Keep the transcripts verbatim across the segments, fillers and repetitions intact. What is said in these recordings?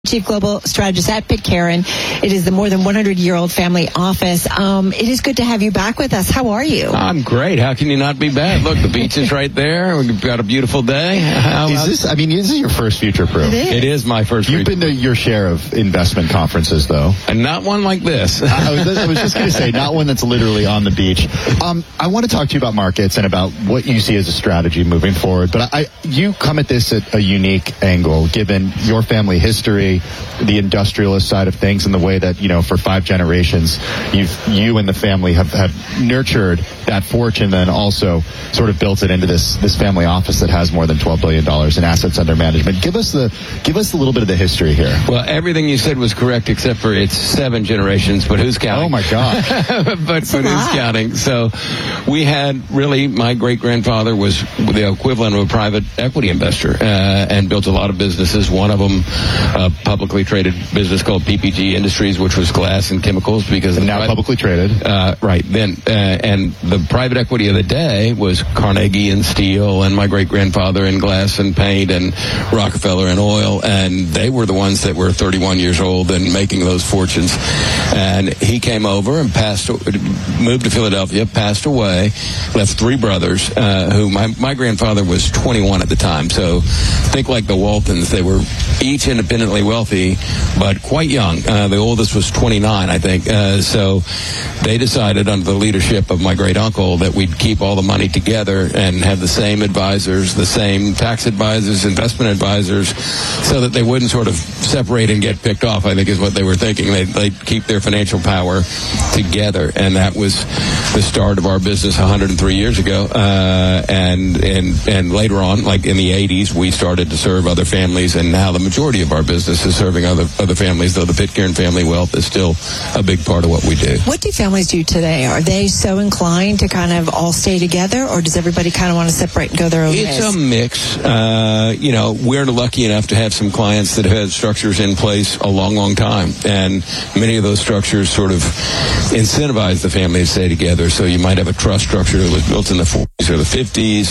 Chief Global Strategist at Pitcairn. It is the more than one hundred year old family office. Um, it is good to have you back with us. How are you? I'm great. How can you not be bad? Look, the beach is right there. We've got a beautiful day. How, is this, I mean, this is your first Future Proof. It is. It is my first. You've been to your share of investment conferences, though. And not one like this. I, was, I was just going to say, not one that's literally on the beach. Um, I want to talk to you about markets and about what you see as a strategy moving forward. But I, you come at this at a unique angle, given your family history, the industrialist side of things, and the way that, you know, for five generations, you've, you and the family have, have nurtured that fortune, then also sort of built it into this this family office that has more than twelve billion dollars in assets under management. Give us the give us a little bit of the history here. Well, everything you said was correct except for it's seven generations, but who's counting? Oh, my God. but but who's counting? So we had really, my great-grandfather was the equivalent of a private equity investor uh, and built a lot of businesses. One of them, a publicly traded business called P P G Industries, which was glass and chemicals. because and Now publicly traded. Uh, right. Then, uh, and the private equity of the day was Carnegie and steel, and my great-grandfather in glass and paint, and Rockefeller and oil, and they were the ones that were thirty-one years old and making those fortunes. And he came over and passed, moved to Philadelphia, passed away, left three brothers, uh, who my, my grandfather was twenty-one at the time. So think like the Waltons. They were each independently wealthy, but quite young. Uh, the oldest was twenty-nine, I think. Uh, so they decided under the leadership of my great uncle that we'd keep all the money together and have the same advisors, the same tax advisors, investment advisors, so that they wouldn't sort of separate and get picked off, I think is what they were thinking. They'd, they'd keep their financial power together. And that was the start of our business one hundred three years ago. Uh, and, and, and later on, like in the eighties, we started to serve other families, and now the majority of our business is serving other, other families, though the Pitcairn family wealth is still a big part of what we do. What do families do today? Are they so inclined to kind of all stay together, or does everybody kind of want to separate and go their own ways? It's a mix. Uh, you know, we're lucky enough to have some clients that have had structures in place a long, long time. And many of those structures sort of incentivize the family to stay together. So you might have a trust structure that was built in the forties or the fifties,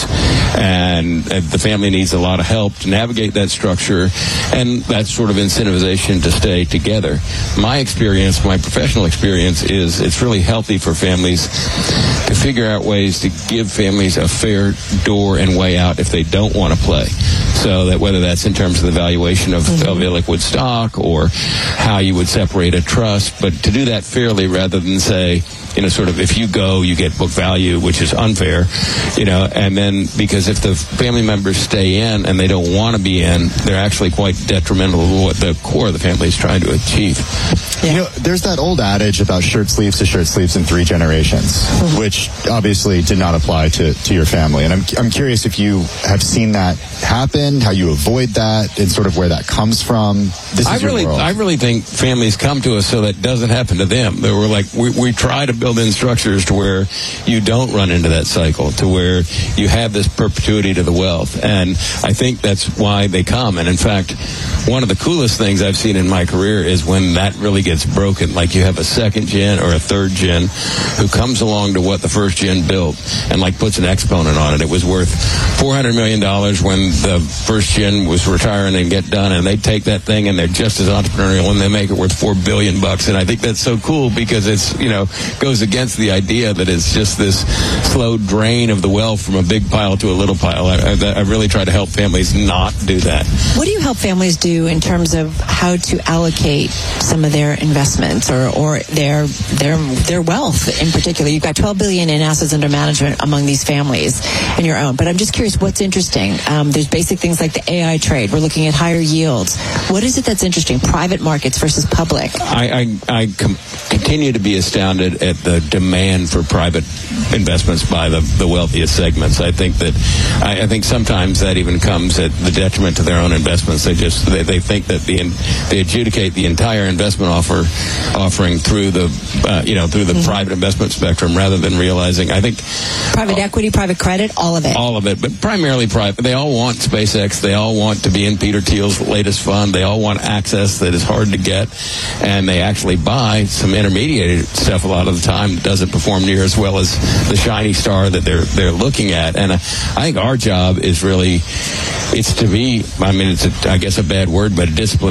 and the family needs a lot of help to navigate that structure, and that's sort of incentivization to stay together. My experience, my professional experience, is it's really healthy for families to figure out ways to give families a fair door and way out if they don't want to play. So that whether that's in terms of the valuation of, mm-hmm. of illiquid stock or how you would separate a trust, but to do that fairly rather than say, you know, sort of if you go, you get book value, which is unfair, you know, and then because if the family members stay in and they don't want to be in, they're actually quite detrimental to what the core of the family is trying to achieve. Yeah. You know, there's that old adage about shirt sleeves to shirt sleeves in three generations, mm-hmm. which obviously did not apply to, to your family. And I'm I'm curious if you have seen that happen, how you avoid that, and sort of where that comes from. This is I your really, world. I really think families come to us so that doesn't happen to them. They were like, we, we try to build in structures to where you don't run into that cycle, to where you have this perpetuity to the wealth. And I think that's why they come. And in fact, one of the coolest things I've seen in my career is when that really gets broken. Like you have a second gen or a third gen who comes along to what the first gen built and like puts an exponent on it. It was worth four hundred million dollars when the first gen was retiring and get done, and they take that thing and they're just as entrepreneurial and they make it worth four billion bucks. And I think that's so cool because it's, you know, goes against the idea that it's just this slow drain of the wealth from a big pile to a little pile. I, I, I really try to help families not do that. What do you help families do in terms of how to allocate some of their investments or, or their their their wealth in particular? You've got twelve billion dollars in assets under management among these families and your own. But I'm just curious, what's interesting? Um, there's basic things like the A I trade. We're looking at higher yields. What is it that's interesting? Private markets versus public? I, I, I com- continue to be astounded at the demand for private investments by the, the wealthiest segments. I think that I, I think sometimes that even comes at the detriment to their own investments. They just they, they think that the they adjudicate the entire investment offer offering through the uh, you know through the mm-hmm. private investment spectrum rather than realizing. I think private uh, equity, private credit, all of it, all of it, but primarily private. They all want SpaceX. They all want to be in Peter Thiel's latest fund. They all want access that is hard to get, and they actually buy some intermediated stuff a lot of the time that doesn't perform near as well as the shiny star that they're they're looking at. And uh, I think our job is really it's to be, I mean, it's a, I guess a bad word, but a disciplinarian.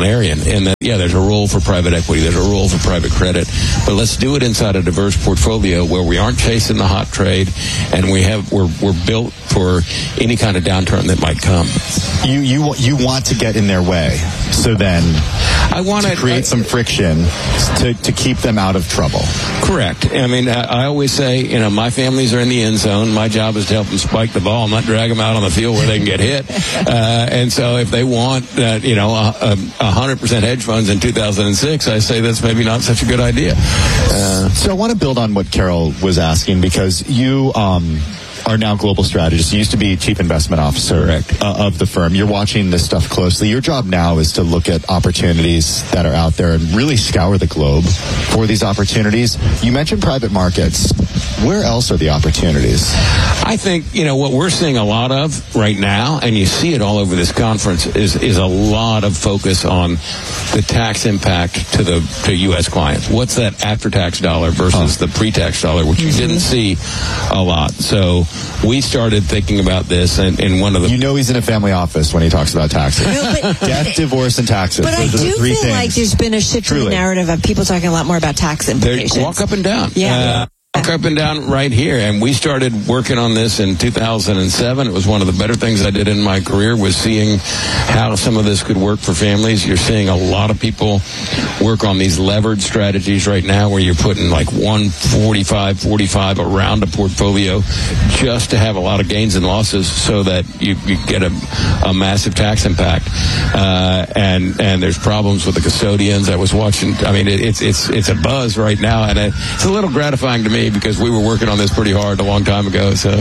in that, yeah, there's a role for private equity, there's a role for private credit, but let's do it inside a diverse portfolio where we aren't chasing the hot trade, and we have we're we're built for any kind of downturn that might come. You you you want to get in their way, so then I want to create uh, some friction to to keep them out of trouble. Correct. I mean, I, I always say, you know, my families are in the end zone. My job is to help them spike the ball, not drag them out on the field where they can get hit. Uh, and so, if they want that, uh, you know, a hundred percent hedge funds in two thousand six, I say that's maybe not such a good idea. Uh, so I want to build on what Carol was asking, because you um, are now global strategist. You used to be chief investment officer uh, of the firm. You're watching this stuff closely. Your job now is to look at opportunities that are out there and really scour the globe for these opportunities. You mentioned private markets. Where else are the opportunities? I think, you know, what we're seeing a lot of right now, and you see it all over this conference, is is a lot of focus on the tax impact to the to U S clients. What's that after-tax dollar versus huh. the pre-tax dollar, which mm-hmm. you didn't see a lot. So we started thinking about this, and, and one of the... You know he's in a family office when he talks about taxes. No, but, Death, divorce, and taxes. But Those I do feel things. like there's been a shift Truly. in the narrative of people talking a lot more about tax implications. They walk up and down. Yeah. Uh, Walk up and down right here, and we started working on this in two thousand seven. It was one of the better things I did in my career, was seeing how some of this could work for families. You're seeing a lot of people work on these levered strategies right now, where you're putting like one forty-five, forty-five around a portfolio just to have a lot of gains and losses, so that you, you get a, a massive tax impact. Uh, and and there's problems with the custodians. I was watching. I mean, it, it's it's it's a buzz right now, and it, it's a little gratifying to me, because we were working on this pretty hard a long time ago. So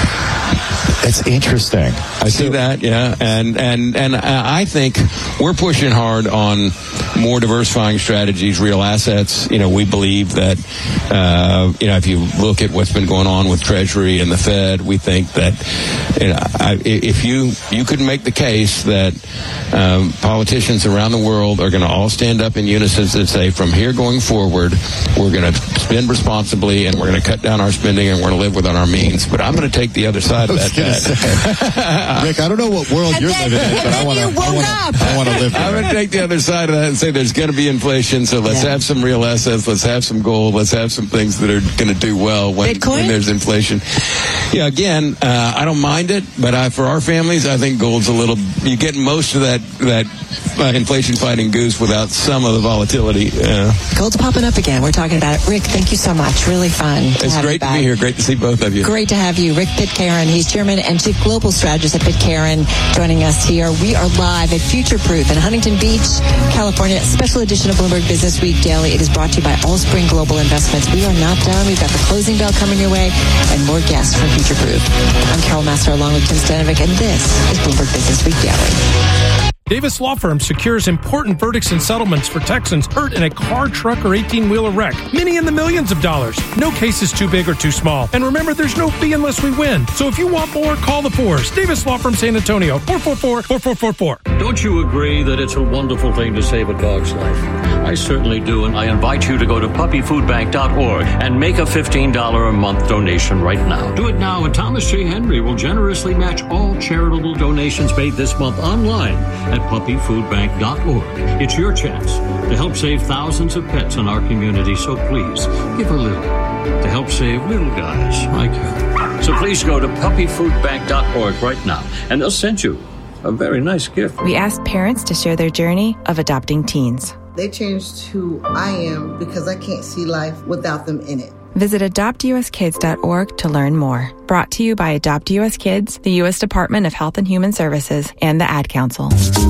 it's interesting. I see that, yeah, and and and I think we're pushing hard on more diversifying strategies, real assets. You know, we believe that uh, you know, if you look at what's been going on with Treasury and the Fed, we think that, you know, I, if you you could make the case that um, politicians around the world are going to all stand up in unison and say, from here going forward, we're going to spend responsibly, and we're going to cut down our spending, and we're going to live within our means. But I'm going to take the other side of that. Rick, I don't know what world and you're then, living in, but I want to I want to live there. I'm going to take the other side of that and say there's going to be inflation, so let's yeah. have some real assets, let's have some gold, let's have some things that are going to do well when, when there's inflation. Yeah, again, uh, I don't mind it, but I, for our families, I think gold's a little, you get most of that, that uh, inflation-fighting goose without some of the volatility. Uh, Gold's popping up again. We're talking about it. Rick, thank you so much. Really fun. To it's have great you to be here. Great to see both of you. Great to have you. Rick Pitcairn. He's Chairman and Chief Global Strategist at Pitcairn, joining us here. We are live at Future Proof in Huntington Beach, California. Special edition of Bloomberg Business Week Daily. It is brought to you by Allspring Global Investments. We are not done. We've got the closing bell coming your way and more guests from Future Proof. I'm Carol Master along with Tim Stanovic, and this is Bloomberg Business Week Daily. Davis Law Firm secures important verdicts and settlements for Texans hurt in a car, truck, or eighteen-wheeler wreck. Many in the millions of dollars. No case is too big or too small. And remember, there's no fee unless we win. So if you want more, call the Fours. Davis Law Firm San Antonio, four four four, four four four four. Don't you agree that it's a wonderful thing to save a dog's life? I certainly do, and I invite you to go to puppy food bank dot org and make a fifteen dollars a month donation right now. Do it now, and Thomas J. Henry will generously match all charitable donations made this month online at puppy food bank dot org. It's your chance to help save thousands of pets in our community, so please give a little to help save little guys like you. So please go to puppy food bank dot org right now, and they'll send you a very nice gift. We asked parents to share their journey of adopting teens. They changed who I am because I can't see life without them in it. Visit adopt u s kids dot org to learn more. Brought to you by Adopt U S Kids, the U S Department of Health and Human Services, and the Ad Council.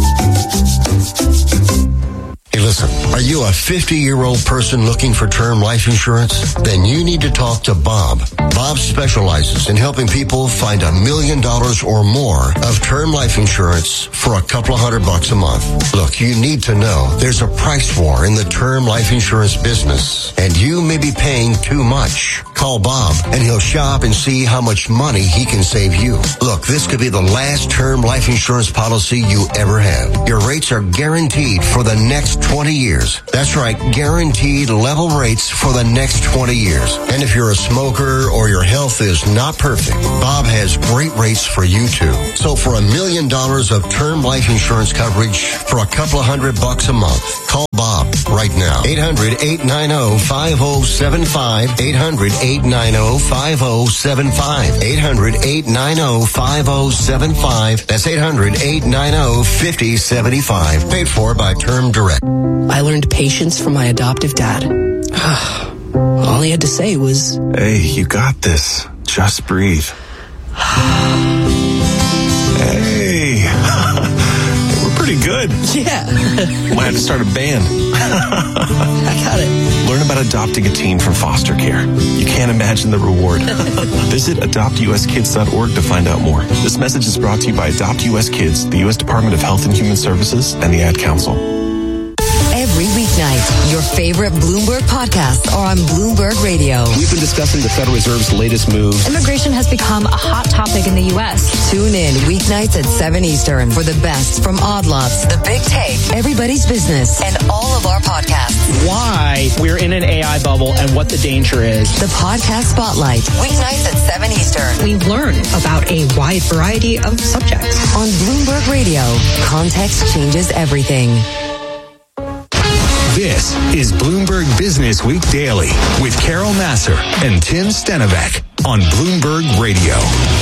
Hey, listen, are you a fifty-year-old person looking for term life insurance? Then you need to talk to Bob. Bob specializes in helping people find a million dollars or more of term life insurance for a couple of hundred bucks a month. Look, you need to know there's a price war in the term life insurance business, and you may be paying too much. Call Bob, and he'll shop and see how much money he can save you. Look, this could be the last term life insurance policy you ever have. Your rates are guaranteed for the next twenty twenty years. That's right, guaranteed level rates for the next twenty years. And if you're a smoker or your health is not perfect, Bob has great rates for you too. So for a million dollars of term life insurance coverage for a couple of hundred bucks a month, call Bob right now. eight hundred, eight nine zero, five zero seven five. eight hundred, eight nine zero, five zero seven five. eight hundred, eight nine zero, five zero seven five. That's eight hundred, eight nine zero, five zero seven five. Paid for by Term Direct. I learned patience from my adoptive dad. All he had to say was, "Hey, you got this. Just breathe." Hey, we're pretty good. Yeah. Might have to start a band. I got it. Learn about adopting a teen from foster care. You can't imagine the reward. Visit adopt u s kids dot org to find out more. This message is brought to you by Adopt U S Kids, the U S Department of Health and Human Services, and the Ad Council. Every weeknight, your favorite Bloomberg podcasts are on Bloomberg Radio. We've been discussing the Federal Reserve's latest move. Immigration has become a hot topic in the U S. Tune in weeknights at seven Eastern for the best from Odd Lots, The Big Take, Everybody's Business, and all of our podcasts. Why we're in an A I bubble and what the danger is. The Podcast Spotlight, weeknights at seven Eastern. We learn about a wide variety of subjects. On Bloomberg Radio, context changes everything. This is Bloomberg Business Week Daily with Carol Nasser and Tim Stenovec on Bloomberg Radio.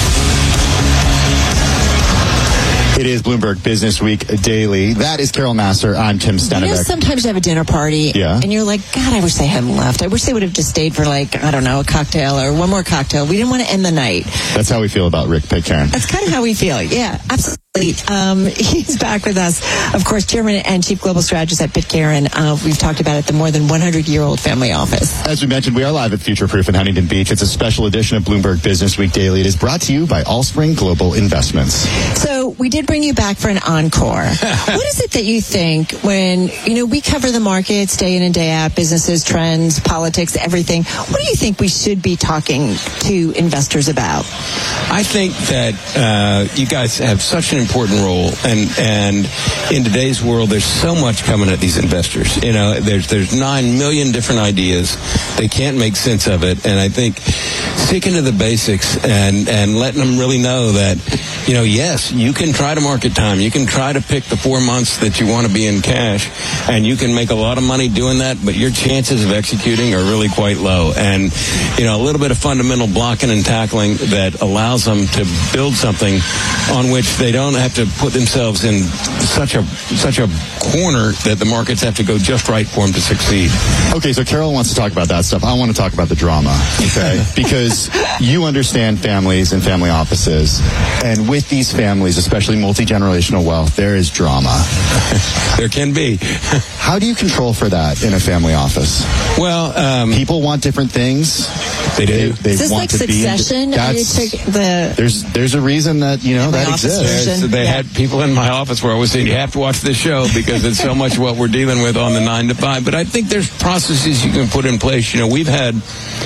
It is Bloomberg Business Week Daily. That is Carol Nasser. I'm Tim Stenovec. You know, sometimes you have a dinner party, yeah. and you're like, God, I wish they hadn't left. I wish they would have just stayed for, like, I don't know, a cocktail or one more cocktail. We didn't want to end the night. That's how we feel about Rick Pitcairn. That's kind of how we feel. Yeah, absolutely. Um, he's back with us, of course, Chairman and Chief Global Strategist at Pitcairn. Uh, we've talked about it, the more than one hundred year old family office. As we mentioned, we are live at Future Proof in Huntington Beach. It's a special edition of Bloomberg Business Week Daily. It is brought to you by Allspring Global Investments. So we did bring you back for an encore. What is it that you think when, you know, we cover the markets day in and day out, businesses, trends, politics, everything. What do you think we should be talking to investors about? I think that uh, you guys have such an important role, and and in today's world, there's so much coming at these investors. You know, there's there's nine million different ideas. They can't make sense of it, and I think sticking to the basics and and letting them really know that, you know, yes, you can try to market time. You can try to pick the four months that you want to be in cash, and you can make a lot of money doing that, but your chances of executing are really quite low. And, you know, a little bit of fundamental blocking and tackling that allows them to build something on which they don't have to put themselves in such a such a corner that the markets have to go just right for them to succeed. Okay, so Carol wants to talk about that stuff. I want to talk about the drama, okay? Because you understand families and family offices, and with these families, especially multi-generational wealth, there is drama. There can be. How do you control for that in a family office? Well, um, people want different things. They do. They, they is this want like to Succession? Be in, that's, the, there's there's a reason that, you know, that exists. So they yeah. had people in my office where I was saying, you have to watch this show because it's so much what we're dealing with on the nine to five. But I think there's processes you can put in place. You know, we've had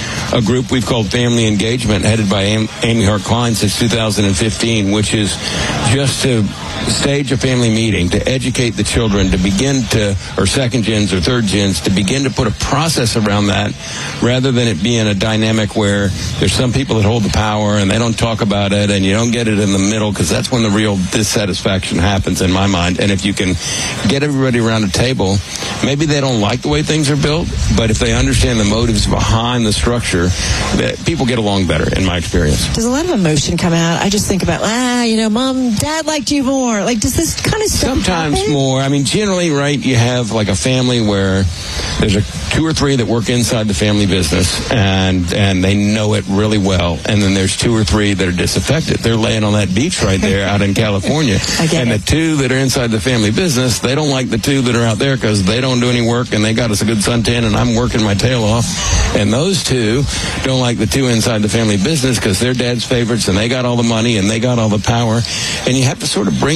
a group we've called Family Engagement, headed by Amy Hart Klein since two thousand fifteen, which is just to stage a family meeting, to educate the children, to begin to, or second gens or third gens, to begin to put a process around that, rather than it being a dynamic where there's some people that hold the power and they don't talk about it, and you don't get it in the middle, because that's when the real dissatisfaction happens in my mind. And if you can get everybody around a table, maybe they don't like the way things are built, but if they understand the motives behind the structure, that people get along better, in my experience. Does a lot of emotion come out? I just think about, ah, you know, Mom, Dad liked you more. Like, does this kind of stuff Sometimes happen? more. I mean, generally, right, you have like a family where there's a two or three that work inside the family business, and and they know it really well. And then there's two or three that are disaffected. They're laying on that beach right there out in California. And it. the two that are inside the family business, they don't like the two that are out there because they don't do any work, and they got us a good suntan, and I'm working my tail off. And those two don't like the two inside the family business because they're dad's favorites, and they got all the money, and they got all the power. And you have to sort of bring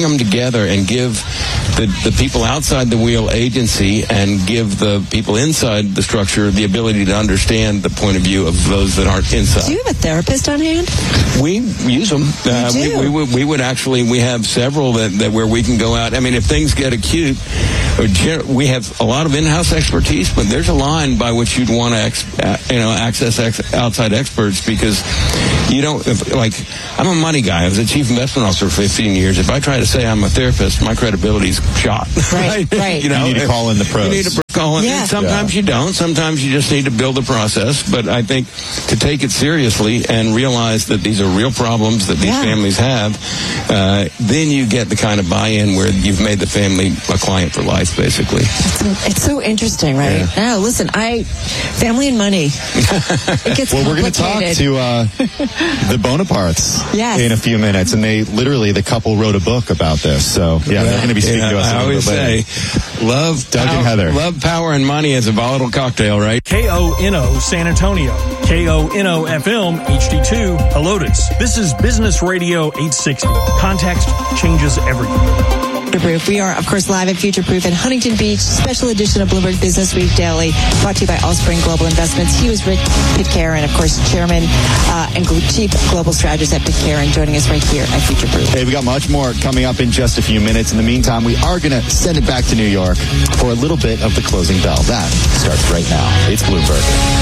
them together and give the, the people outside the wheel agency and give the people inside the structure the ability to understand the point of view of those that aren't inside. Do you have a therapist on hand? We use them. Uh, you do? We, we, would, we would actually, we have several that, that where we can go out. I mean, if things get acute, or ger- we have a lot of in-house expertise, but there's a line by which you'd want to ex- uh, you know, access ex- outside experts, because you don't, if, like, I'm a money guy. I was a chief investment officer for fifteen years. If I try to say I'm a therapist, my credibility's shot. Right, right. you know, you need to call in the pros. You need to call in. Yeah. Sometimes yeah. you don't. Sometimes you just need to build a process. But I think to take it seriously and realize that these are real problems that these Yeah. families have, uh, then you get the kind of buy-in where you've made the family a client for life, basically. It's, it's so interesting, right? Yeah. Now, listen, I, family and money. It gets Well, we're going to talk complicated. to uh, the Bonapartes Yes. in a few minutes, and they literally, the couple wrote a book about this. So, yeah, they're going to be speaking Yeah, to us. a I little always bit later. say, love, Doug power, and Heather. love, power, and money is a volatile cocktail, right? K O N O San Antonio, K O N O F M H D two Helotes. This is Business Radio eight sixty. Context changes everything. Future-Proof. We are, of course, live at Future-Proof in Huntington Beach. Special edition of Bloomberg Business Week Daily, brought to you by Allspring Global Investments. He was Rick Pitcairn, of course, Chairman uh, and Chief Global Strategist at Pitcairn, joining us right here at Future-Proof. Hey, we got much more coming up in just a few minutes. In the meantime, we are going to send it back to New York for a little bit of the closing bell. That starts right now. It's Bloomberg.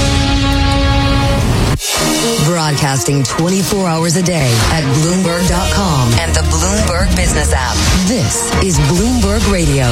Broadcasting twenty-four hours a day at Bloomberg dot com and the Bloomberg Business app. This is Bloomberg Radio.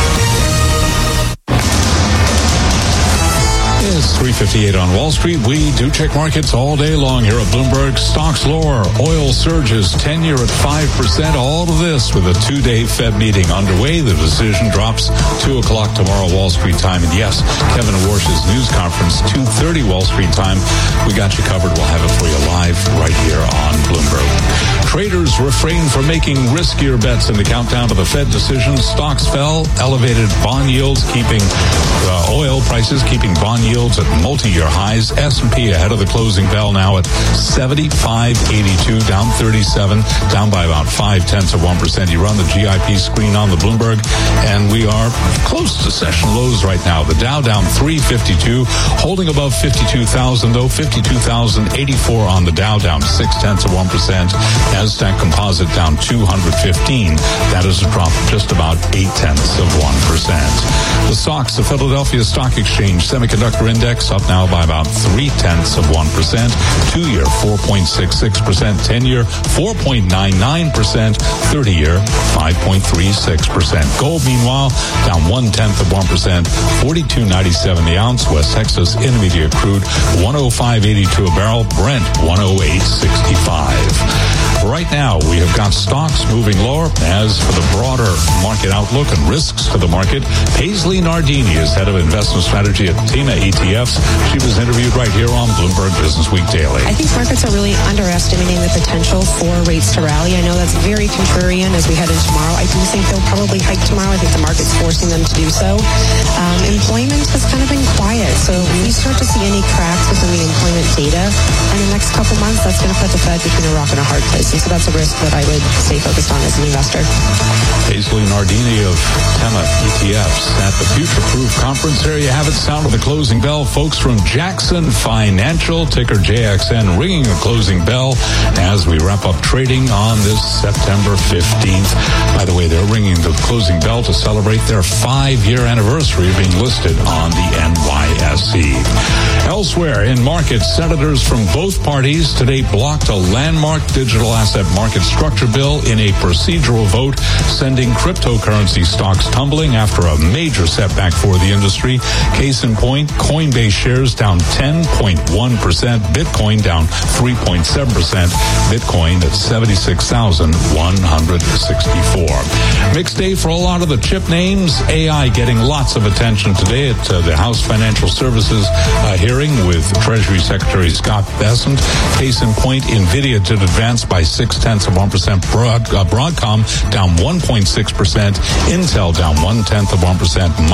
It's three fifty-eight on Wall Street. We do check markets all day long here at Bloomberg. Stocks lower, oil surges, ten-year at five percent. All of this with a two-day Fed meeting underway. The decision drops two o'clock tomorrow Wall Street time. And yes, Kevin Warsh's news conference, two thirty Wall Street time. We got you covered. We'll have it for you live right here on Bloomberg. Traders refrain from making riskier bets in the countdown to the Fed decision. Stocks fell, elevated bond yields, keeping uh, oil prices, keeping bond yields at multi-year highs. S and P ahead of the closing bell now at seventy-five eighty-two, down thirty-seven, down by about five tenths of one percent. You run the G I P screen on the Bloomberg, and we are close to session lows right now. The Dow down three fifty-two, holding above fifty-two thousand though, fifty-two thousand eighty-four on the Dow, down six tenths of one percent. Nasdaq Composite down two hundred fifteen. That is a drop of just about eight tenths of one percent. The S O X, the Philadelphia Stock Exchange Semiconductor Index, up now by about three tenths of one percent. Two-year four point six six percent. Ten-year four point nine nine percent. Thirty-year five point three six percent. Gold, meanwhile, down one tenth of one percent. Forty-two ninety-seven the ounce. West Texas Intermediate crude one oh five eighty-two a barrel. Brent one oh eight sixty-five. Right now, we have got stocks moving lower. As for the broader market outlook and risks to the market, Paisley Nardini is head of investment strategy at Tima E T Fs. She was interviewed right here on Bloomberg Business Week Daily. I think markets are really underestimating the potential for rates to rally. I know that's very contrarian as we head into tomorrow. I do think they'll probably hike tomorrow. I think the market's forcing them to do so. Um, employment has kind of been quiet, so if we start to see any cracks within the employment data in the next couple months, that's going to put the Fed between a rock and a hard place. And so that's a risk that I would stay focused on as an investor. Paisley Nardini of Tema E T Fs at the Future Proof Conference. There you have it. Sound of the closing bell. Folks from Jackson Financial, ticker J X N, ringing the closing bell as we wrap up trading on this September fifteenth. By the way, they're ringing the closing bell to celebrate their five-year anniversary of being listed on the N Y S E. Elsewhere in markets, senators from both parties today blocked a landmark digital asset market structure bill in a procedural vote, sending cryptocurrency stocks tumbling after a major setback for the industry. Case in point, Coinbase shares down ten point one percent, Bitcoin down three point seven percent, Bitcoin at seventy-six thousand one hundred sixty-four. Mixed day for a lot of the chip names. A I getting lots of attention today at uh, the House Financial Services uh, hearing with Treasury Secretary Scott Bessent. Case in point, NVIDIA did advance by six tenths of one percent. Broad, uh, Broadcom down one point six percent. Intel down one tenth of one percent. Micron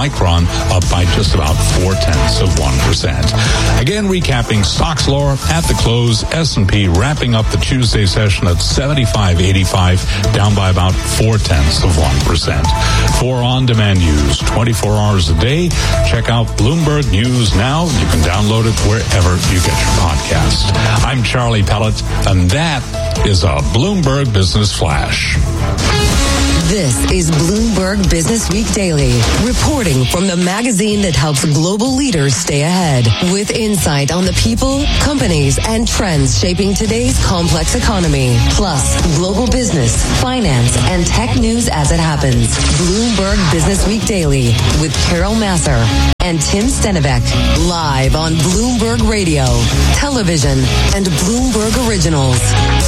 up by just about four-tenths of one percent. Again, recapping stocks lower at the close. S and P wrapping up the Tuesday session at seventy-five eighty-five, down by about four-tenths of one percent. For on-demand news, twenty-four hours a day, check out Bloomberg News Now. You can download it wherever you get your podcast. I'm Charlie Pellet, and that is a Bloomberg Business Flash. This is Bloomberg Business Week Daily, reporting from the magazine that helps global leaders stay ahead, with insight on the people, companies, and trends shaping today's complex economy, plus global business, finance, and tech news as it happens. Bloomberg Business Week Daily with Carol Massar and Tim Stenivek, live on Bloomberg Radio, television, and Bloomberg Originals.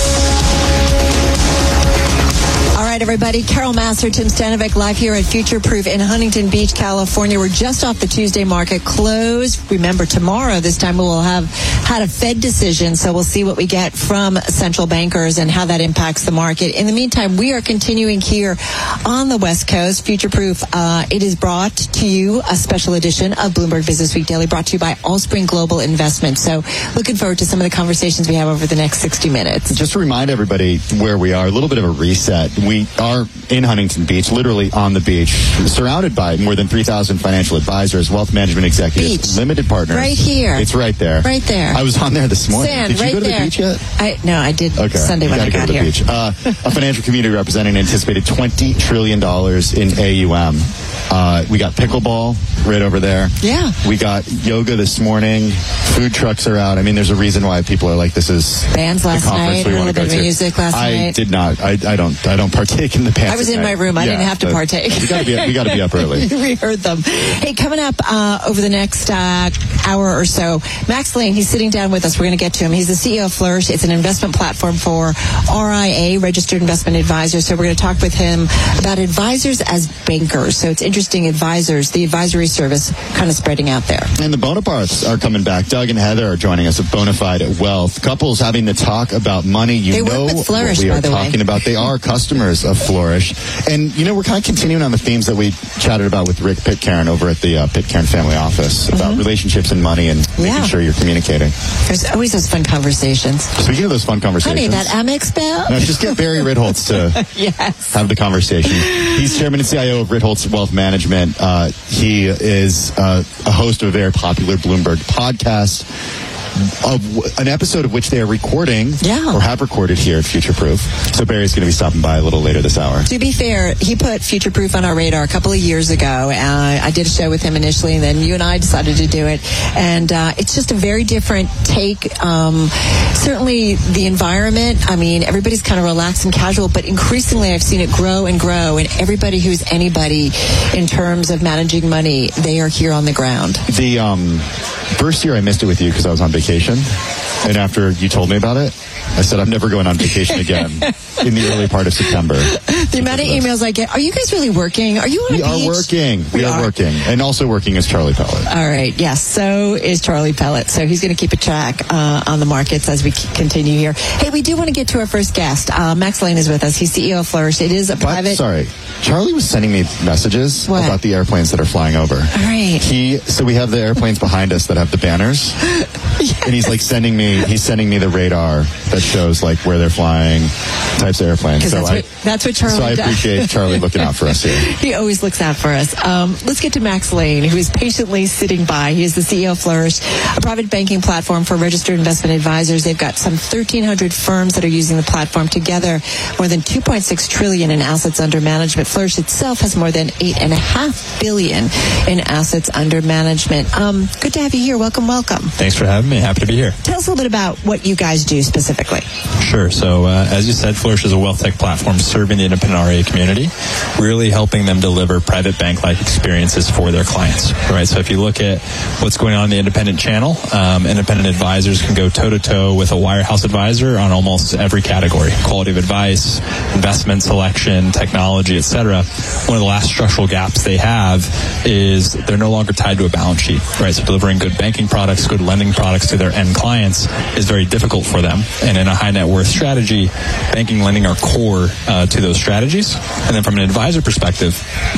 All right, everybody. Carol Massar, Tim Stenivek, live here at Future Proof in Huntington Beach, California. We're just off the Tuesday market close. Remember, tomorrow, this time, we will have had a Fed decision, so we'll see what we get from central bankers and how that impacts the market. In the meantime, we are continuing here on the West Coast. Future Proof, uh, it is brought to you, a special edition of Bloomberg Business Week Daily, brought to you by Allspring Global Investments. So looking forward to some of the conversations we have over the next sixty minutes. Just to remind everybody where we are, a little bit of a reset. We are in Huntington Beach, literally on the beach, surrounded by more than three thousand financial advisors, wealth management executives, beach. limited partners. Right here. It's right there. Right there. I was on there this morning. Sand, did you right go to there. the beach yet? I, no, I did okay. Sunday when I got go to here. The beach. Uh, a financial community representing anticipated twenty trillion dollars in A U M. Uh, we got pickleball right over there. Yeah. We got yoga this morning. Food trucks are out. I mean, there's a reason why people are like, this is bands last the conference night, we a want little to go bit of to. music last I night. did not. I, I don't. I don't partake in the bands. I was in night. my room. I yeah, didn't have to partake. We got to be. We got to be up early. We heard them. Hey, coming up uh, over the next uh, hour or so, Max Lane. He's sitting down with us. We're going to get to him. He's the C E O of Flourish. It's an investment platform for R I A, Registered Investment Advisors. So we're going to talk with him about advisors as bankers. So it's interesting. Advisors, the advisory service, kind of spreading out there. And the Bonapartes are coming back. Doug and Heather are joining us at Bonafide Wealth. Couples having to talk about money. You they know work with Flourish, what we by are the talking way. about. They are customers of Flourish. And, you know, we're kind of continuing on the themes that we chatted about with Rick Pitcairn over at the uh, Pitcairn Family Office about mm-hmm. relationships and money and yeah. making sure you're communicating. There's always those fun conversations. Speaking of those fun conversations. Honey, that Amex bill? No, just get Barry Ritholtz to yes. have the conversation. He's chairman and C I O of Ritholtz Wealth Management. Uh, he is uh, a host of a very popular Bloomberg podcast, of an episode of which they are recording yeah. or have recorded here at Future Proof. So Barry's going to be stopping by a little later this hour. To be fair, he put Future Proof on our radar a couple of years ago. Uh, I did a show with him initially, and then you and I decided to do it. And uh, it's just a very different take. Um, certainly the environment, I mean, everybody's kind of relaxed and casual, but increasingly I've seen it grow and grow. And everybody who's anybody in terms of managing money, they are here on the ground. The um, first year I missed it with you because I was on vacation. And after you told me about it, I said, I'm never going on vacation again in the early part of September. The amount of emails I get, are you guys really working? Are you on we a beach? We are working. We, we are, are working. And also working is Charlie Pellet. All right. Yes. So is Charlie Pellet. So he's going to keep a track uh, on the markets as we continue here. Hey, we do want to get to our first guest. Uh, Max Lane is with us. He's C E O of Flourish. It is a private... But, sorry. Charlie was sending me messages what? about the airplanes that are flying over. All right. He, so we have the airplanes behind us that have the banners. Yes. And he's like sending me, he's sending me the radar that shows like where they're flying, types of airplanes. So that's, I, what, that's what Charlie So I does. appreciate Charlie looking out for us here. He always looks out for us. Um, let's get to Max Lane, who is patiently sitting by. He is the C E O of Flourish, a private banking platform for registered investment advisors. They've got some thirteen hundred firms that are using the platform together, more than two point six trillion in assets under management. Flourish itself has more than eight point five billion in assets under management. Um, good to have you here. Welcome, welcome. Thanks for having me. Happy to be here. Tell us a little bit about what you guys do specifically. Sure. So, uh, as you said, Flourish is a wealth tech platform serving the independent R I A community, really helping them deliver private bank-like experiences for their clients. Right. So, if you look at what's going on in the independent channel, um, independent advisors can go toe-to-toe with a wirehouse advisor on almost every category: quality of advice, investment selection, technology, et cetera. One of the last structural gaps they have is they're no longer tied to a balance sheet. Right. So, delivering good banking products, good lending products to their end clients is very difficult for them. And in a high net worth strategy, banking, lending are core uh, to those strategies. And then from an advisor perspective,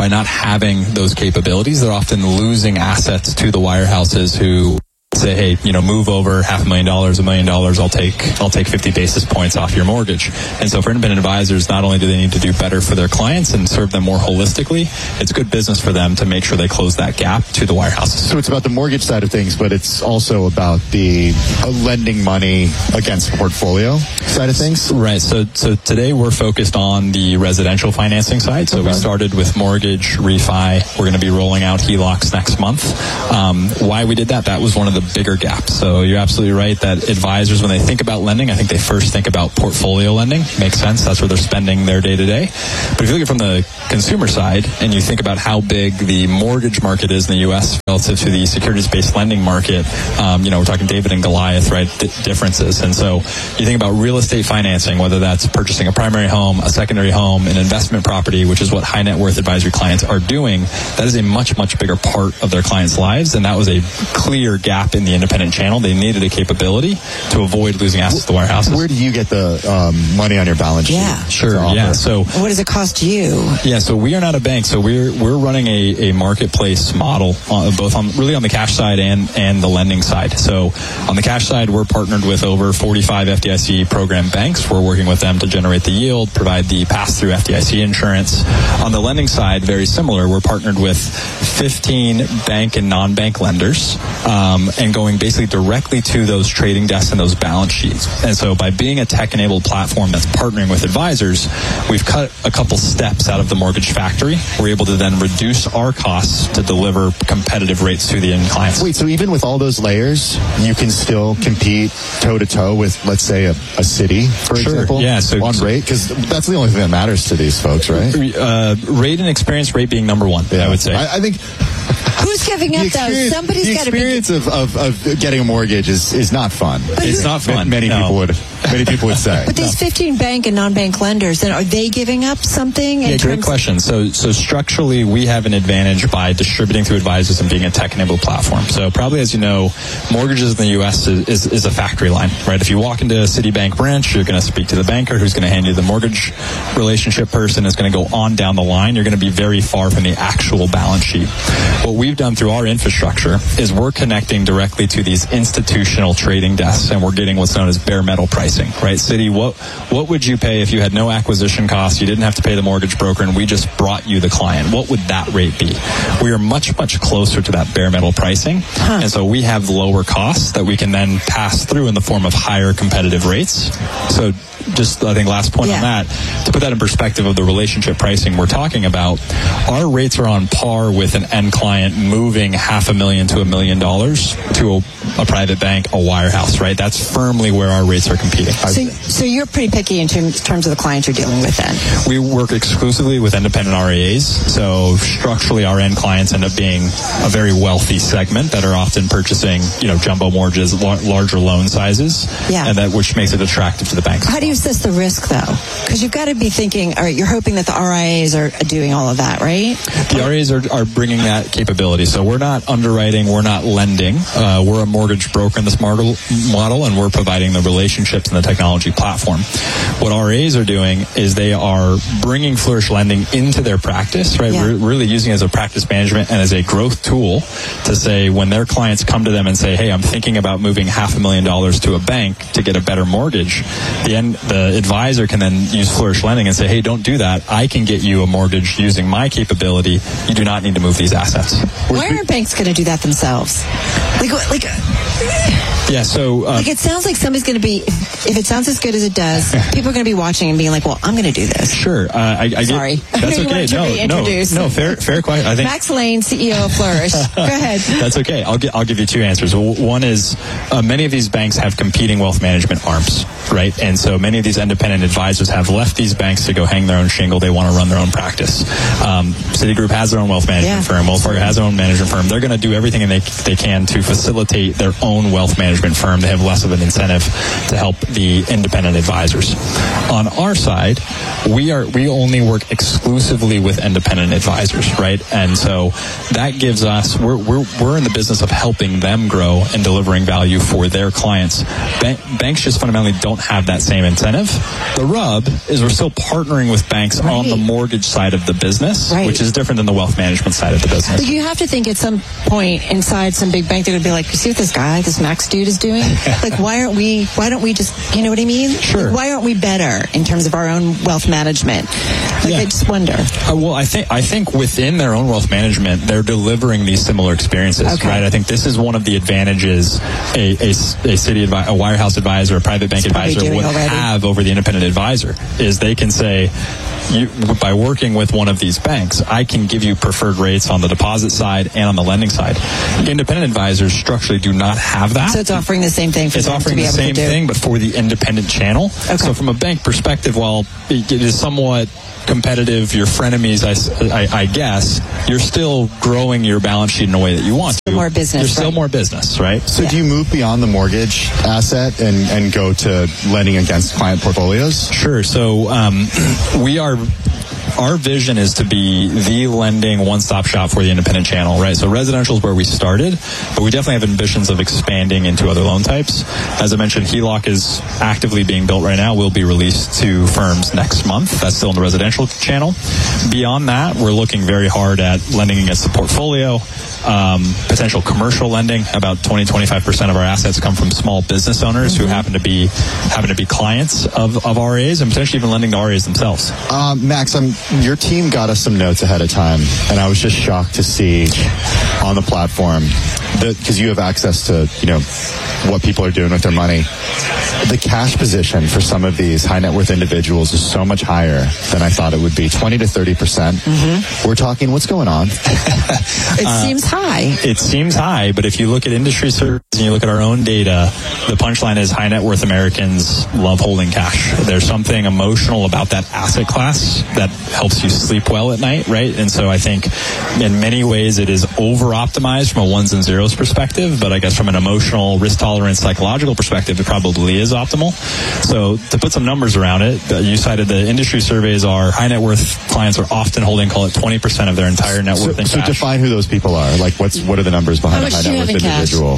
by not having those capabilities, they're often losing assets to the wirehouses who say, hey, you know, move over half a million dollars, a million dollars, I'll take I'll take fifty basis points off your mortgage. And so for independent advisors, not only do they need to do better for their clients and serve them more holistically, it's good business for them to make sure they close that gap to the wirehouses. So it's about the mortgage side of things, but it's also about the uh, lending money against portfolio side of things? Right. So so today we're focused on the residential financing side. So okay. we started with mortgage, refi. We're going to be rolling out H E L O Cs next month. Um, why we did that? That was one of the bigger gaps. So you're absolutely right that advisors, when they think about lending, I think they first think about portfolio lending. Makes sense. That's where they're spending their day to day. But if you look at it from the consumer side and you think about how big the mortgage market is in the U S relative to the securities-based lending market, um, you know, we're talking David and Goliath, right? D- differences. And so you think about real estate financing, whether that's purchasing a primary home, a secondary home, an investment property, which is what high net worth advisory clients are doing. That is a much, much bigger part of their clients' lives. And that was a clear gap in the independent channel. They needed a capability to avoid losing assets to wirehouses. Where do you get the um, money on your balance sheet? Yeah. Sure. Yeah. So what does it cost you? Yeah. So we are not a bank. So we're we're running a, a marketplace model, uh, both on really on the cash side and and the lending side. So on the cash side, we're partnered with over forty-five F D I C program banks. We're working with them to generate the yield, provide the pass-through F D I C insurance. On the lending side, very similar. We're partnered with fifteen bank and non-bank lenders, um, and going basically directly to those trading desks and those balance sheets. And so by being a tech-enabled platform that's partnering with advisors, we've cut a couple steps out of the mortgage factory. We're able to then reduce our costs to deliver competitive rates to the end clients. Wait, so even with all those layers, you can still compete toe-to-toe with, let's say, a, a city, for sure. example, yeah, so, on rate? Because that's the only thing that matters to these folks, right? Uh, rate and experience, rate being number one, yeah. I would say. I, I think... Who's giving up, though? Somebody's got to be... The experience of, of, of getting a mortgage is, is not fun. But it's who, not fun. Many no. people would many people would say. But these fifteen bank and non-bank lenders, then are they giving up something? In yeah, great terms question. So, so structurally, we have an advantage by distributing through advisors and being a tech-enabled platform. So probably, as you know, mortgages in the U S is, is, is a factory line, right? If you walk into a Citibank branch, you're going to speak to the banker who's going to hand you the mortgage relationship person is going to go on down the line. You're going to be very far from the actual balance sheet. What we've done through our infrastructure is we're connecting directly to these institutional trading desks, and we're getting what's known as bare metal pricing, right? Citi, what what would you pay if you had no acquisition costs, you didn't have to pay the mortgage broker, and we just brought you the client? What would that rate be? We are much, much closer to that bare metal pricing, huh. and so we have lower costs that we can then pass through in the form of higher competitive rates. So just, I think, last point yeah. on that, to put that in perspective of the relationship pricing we're talking about, our rates are on par with an end client moving half a million to a million dollars to a, a private bank, a wirehouse, right? That's firmly where our rates are competing. So, so you're pretty picky in terms, terms of the clients you're dealing with then? We work exclusively with independent R I As, so structurally our end clients end up being a very wealthy segment that are often purchasing, you know, jumbo mortgages, l- larger loan sizes, yeah. and that which makes it attractive to the banks. How do you assess the risk, though? Because you've got to be thinking, all right, you're hoping that the R I As are doing all of that, right? The R I As are, are bringing that capability. So we're not underwriting, we're not lending. Uh, we're a mortgage broker in this model, model, and we're providing the relationships and the technology platform. What R I As are doing is they are bringing Flourish Lending into their practice, right? Yeah. We're really using it as a practice management and as a growth tool to say when their clients come to them and say, hey, I'm thinking about moving half a million dollars to a bank to get a better mortgage, the end, the advisor can then use Flourish Lending and say, hey, don't do that. I can get you a mortgage using my capability. You do not need to move these assets. Why aren't banks going to do that themselves? Like, like, yeah, so... Uh, like, it sounds like somebody's going to be, if it sounds as good as it does, people are going to be watching and being like, well, I'm going to do this. Sure. Uh, I, I Sorry. Get, that's okay. No, no, no, fair, fair question. I think Max Lane, C E O of Flourish. Go ahead. That's okay. I'll, get, I'll give you two answers. One is uh, many of these banks have competing wealth management arms, right? And so many of these independent advisors have left these banks to go hang their own shingle. They want to run their own practice. Um, Citigroup has their own wealth management yeah. firm. Wells Fargo has their own management firm. They're going to do everything they, they can to facilitate their own wealth management management firm, they have less of an incentive to help the independent advisors. On our side, we are we only work exclusively with independent advisors, right? And so that gives us we're we're we're in the business of helping them grow and delivering value for their clients. Ban- banks just fundamentally don't have that same incentive. The rub is we're still partnering with banks right. on the mortgage side of the business, right. which is different than the wealth management side of the business. But you have to think at some point inside some big bank they're going to be like, you see what this guy, this Max dude is doing? Like, why aren't we, why don't we just, you know what I mean? Sure. Like, why aren't we better in terms of our own wealth management? Like, yeah. I just wonder. Uh, well, I think I think within their own wealth management, they're delivering these similar experiences, okay. right? I think this is one of the advantages a, a, a city, advi- a wirehouse advisor, a private bank it's advisor would already. have over the independent advisor, is they can say, you, by working with one of these banks, I can give you preferred rates on the deposit side and on the lending side. Independent advisors structurally do not have that. So it's offering the same thing for it's them offering to be the able same to do. thing, but for the independent channel. Okay. So from a bank perspective, while it is somewhat competitive, your frenemies, I, I, I guess, you're still growing your balance sheet in a way that you want still to. More business. You're still right? more business, right? So yeah. do you move beyond the mortgage asset and, and go to lending against client portfolios? Sure. So um, we are... Our vision is to be the lending one-stop shop for the independent channel, right? So residential is where we started, but we definitely have ambitions of expanding into other loan types. As I mentioned, H E L O C is actively being built right now. Will be released to firms next month. That's still in the residential channel. Beyond that, we're looking very hard at lending against the portfolio, um, potential commercial lending. About twenty to twenty-five percent of our assets come from small business owners mm-hmm. who happen to be happen to be clients of, of R As and potentially even lending to R As themselves. Um, Max, I'm your team got us some notes ahead of time, and I was just shocked to see on the platform that, because you have access to, you know, what people are doing with their money, the cash position for some of these high net worth individuals is so much higher than I thought it would be. twenty to thirty percent. Mm-hmm. We're talking, what's going on? It uh, seems high. It seems high, but if you look at industry surveys and you look at our own data, the punchline is high net worth Americans love holding cash. There's something emotional about that asset class that helps you sleep well at night, right? And so I think in many ways it is over-optimized from a ones and zeros perspective, but I guess from an emotional, risk-tolerant, psychological perspective, it probably is optimal. So to put some numbers around it, you cited the industry surveys are high net worth clients are often holding, call it twenty percent of their entire net worth so, in so cash. define who those people are. Like, what's what are the numbers behind a high net worth individual?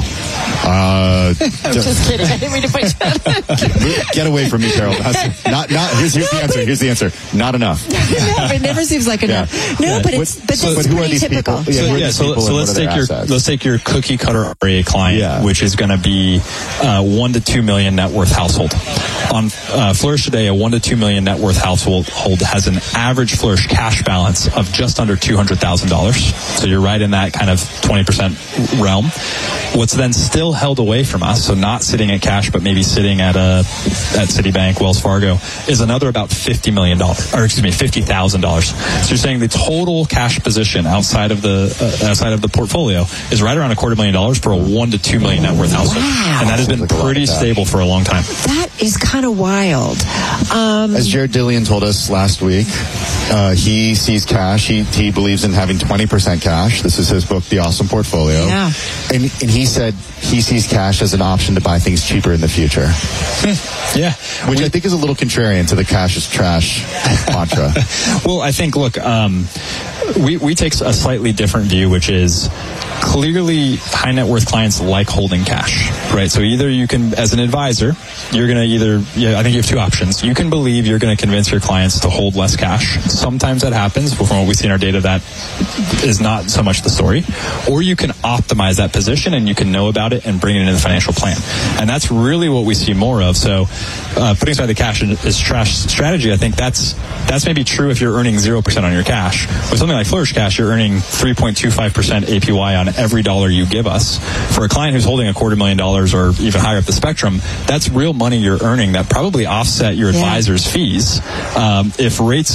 Uh, I'm just kidding. I didn't mean to put you Get away from me, Carol. That's not, not, here's, here's the answer. Here's the answer. Not enough. No, it never seems like enough. Yeah. No, yeah. but it's but so, this but is pretty typical. People? Yeah, so, yeah, so, so let's take your assets? let's take your cookie cutter R A client, yeah. which is going to be uh, one to two million net worth household. On uh, Flourish today, a one to two million net worth household has an average Flourish cash balance of just under two hundred thousand dollars. So you're right in that kind of twenty percent realm. What's then still held away from us, so not sitting at cash, but maybe sitting at a at Citibank, Wells Fargo, is another about fifty million dollars, or excuse me, fifty thousand dollars. So you're saying the total cash position outside of the uh, outside of the portfolio is right around a quarter million dollars for a one to two million net worth household, wow. and that has been like pretty stable for a long time. That is kind of wild. Um, As Jared Dillian told us last week, uh, he sees cash. He he believes in having twenty percent cash. This is his book, The Awesome Portfolio. Yeah. And and he said he sees cash as an option to buy things cheaper in the future. Yeah. Which we, I think is a little contrarian to the cash is trash mantra. Well, I think, look, um, we, we take a slightly different view, which is clearly high net worth clients like holding cash, right? So either you can, as an advisor, you're going to either, yeah, I think you have two options. You can believe you're going to convince your clients to hold less cash. Sometimes that happens, but from what we see in our data, that is not so much the story. Or you can optimize that position and you can know about it and bring it into the financial plan. And that's really what we see more of. So uh, putting aside the cash is trash strategy, I think that's that's maybe true if you're earning zero percent on your cash. With something like Flourish Cash, you're earning three point two five percent A P Y on every dollar you give us. For a client who's holding a quarter million dollars or even higher up the spectrum, that's real money you're earning that probably offset your advisor's yeah. fees. Um, if rates go up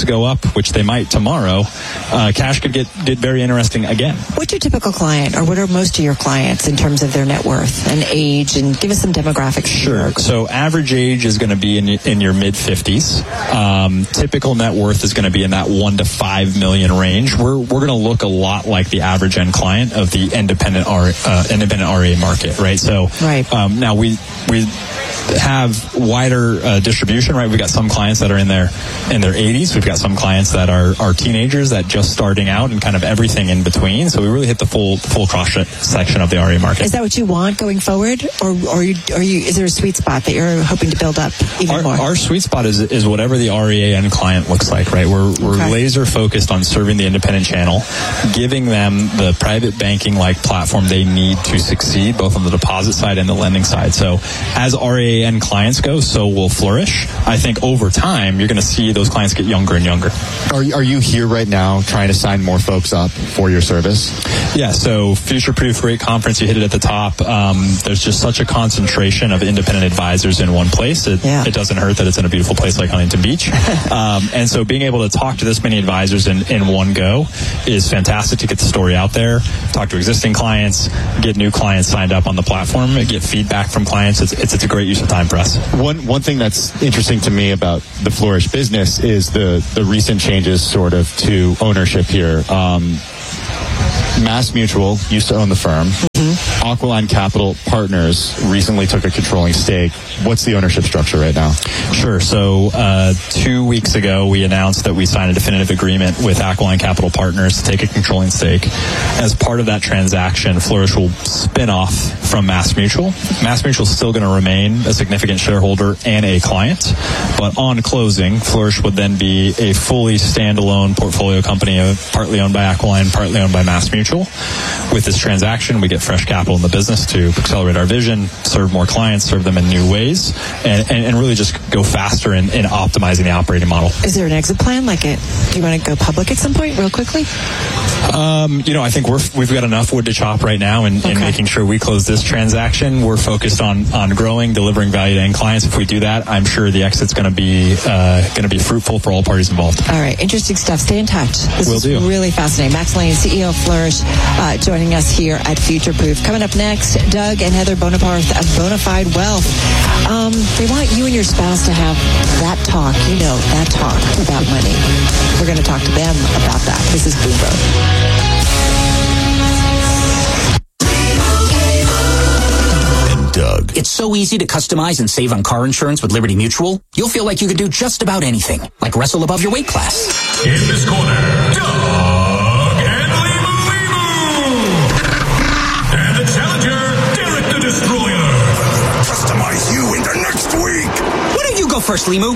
which they might tomorrow, uh, cash could get, get very interesting again. What's your typical client, or what are most of your clients in terms of their net worth and age? And give us some demographics. Sure. So average age is going to be in, in your mid fifties. Um, typical net worth is going to be in that one to five million range. We're we're going to look a lot like the average end client of the independent R, uh, independent R I A market, right? So right. Um, now we we have wider uh, distribution, right? We've got some clients that are in their in their eighties. We've got some clients that are are teenagers that just starting out, and kind of everything in between. So we really hit the full full cross section of the R I A market. Is that what you want going forward, or or you, are you? Is there a sweet spot that you're hoping to build up even our, more? Our sweet spot is is whatever the R I A end client looks like, right? We're we're okay. laser focused on serving the independent channel, giving them the private banking like platform they need to succeed, both on the deposit side and the lending side. So as R I A end clients go, so will Flourish. I think over time you're going to see those clients get younger and younger. Are are you here right now trying to sign more folks up for your service? Yeah. So Future Proof, great conference. You hit it at the top. Um, there's just such a concentration of independent advisors in one place. It, yeah. it doesn't hurt that it's in a beautiful place like Huntington Beach. um, and so being able to talk to this many advisors in, in one go is fantastic to get the story out there, talk to existing clients, get new clients signed up on the platform, get feedback from clients. It's, it's, it's a great use of time for us. One one thing that's interesting to me about the Flourish business is the, the recent changes sort of to ownership here. Um, Mass Mutual used to own the firm. Mm-hmm. Aquiline Capital Partners recently took a controlling stake. What's the ownership structure right now? Sure. So uh, two weeks ago, we announced that we signed a definitive agreement with Aquiline Capital Partners to take a controlling stake. As part of that transaction, Flourish will spin off from Mass Mutual. Mass Mutual is still going to remain a significant shareholder and a client, but on closing, Flourish would then be a fully standalone portfolio company, partly owned by Aquiline, partly owned by Mass Mutual. With this transaction, we get fresh capital in the business to accelerate our vision, serve more clients, serve them in new ways, and, and, and really just go faster in, in optimizing the operating model. Is there an exit plan? Like, it, do you want to go public at some point, real quickly? Um, you know, I think we're we've got enough wood to chop right now, in, okay. in making sure we close this transaction. We're focused on on growing, delivering value to end clients. If we do that, I'm sure the exit's going to be uh, going to be fruitful for all parties involved. All right, interesting stuff. Stay in touch. This Will is do. really fascinating. Max Lane, C E O of Flourish, uh, joining us here at Future Proof. Coming up next, Doug and Heather Bonaparte of Bonafide Wealth. Um, they want you and your spouse to have that talk, you know, that talk about money. We're going to talk to them about that. This is Bloomberg. Doug. It's so easy to customize and save on car insurance with Liberty Mutual. You'll feel like you could do just about anything, like wrestle above your weight class. In this corner, Doug and Limu Limu. And the challenger, Derek the Destroyer. Customize you into next week. Why don't you go first, Limu?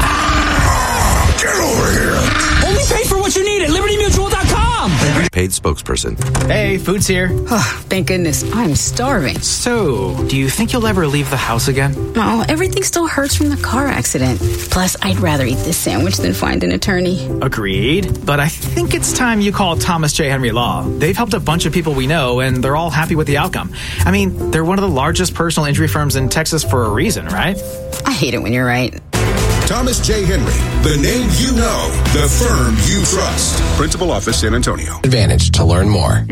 Get over here. Only pay for what you need at liberty mutual dot com. Paid spokesperson. Hey, food's here. Oh, thank goodness. I'm starving. So, do you think you'll ever leave the house again? No, everything still hurts from the car accident. Plus, I'd rather eat this sandwich than find an attorney. Agreed. But I think it's time you call Thomas J. Henry Law. They've helped a bunch of people we know, and they're all happy with the outcome. I mean, they're one of the largest personal injury firms in Texas for a reason, right? I hate it when you're right. Thomas J. Henry, the name you know, the firm you trust. Principal office, San Antonio. Advantage to learn more.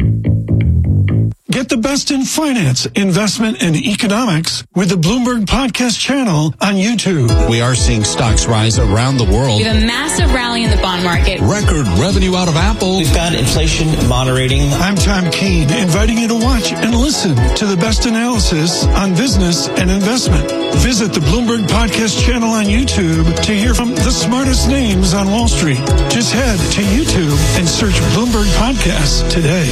Get the best in finance, investment, and economics with the Bloomberg Podcast channel on YouTube. We are seeing stocks rise around the world. We have a massive rally in the bond market. Record revenue out of Apple. We've got inflation moderating. I'm Tom Keene, inviting you to watch and listen to the best analysis on business and investment. Visit the Bloomberg Podcast channel on YouTube to hear from the smartest names on Wall Street. Just head to YouTube and search Bloomberg Podcasts today.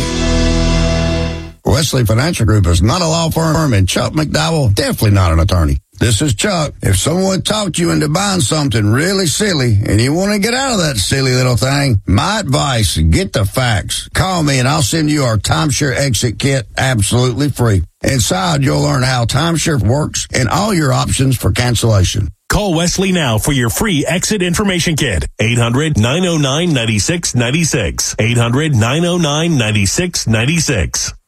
Wesley Financial Group is not a law firm, and Chuck McDowell, definitely not an attorney. This is Chuck. If someone talked you into buying something really silly and you want to get out of that silly little thing, my advice, get the facts. Call me and I'll send you our timeshare exit kit absolutely free. Inside, you'll learn how timeshare works and all your options for cancellation. Call Wesley now for your free exit information kit. eight hundred, nine oh nine, nine six nine six. eight hundred, nine oh nine, nine six nine six.